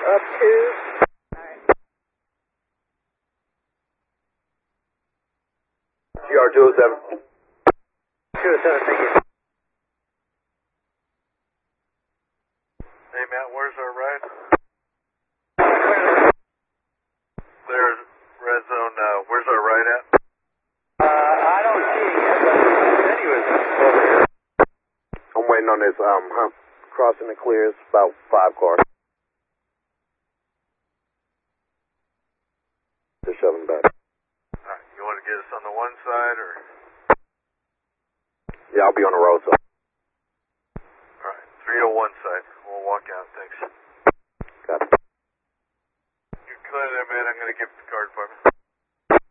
Up 2. GR 207. 207, thank you. Hey Matt, where's our ride? There's red zone, where's our ride at? I don't see it yet, but he said he was over here. I'm waiting on this, crossing the clears, about 5 cars. Just shoving back. Alright, you want to get us on the one side, or? Yeah, I'll be on the road, so. Alright, 301 side. We'll walk out, thanks. Got it. You're clear there, man. I'm going to give the car department.